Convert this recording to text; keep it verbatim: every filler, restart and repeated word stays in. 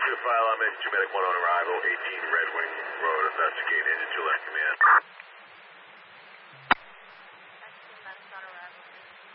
two file, I'm engine two medic one on arrival, eighteen Red Wing Road, investigate engine two left command.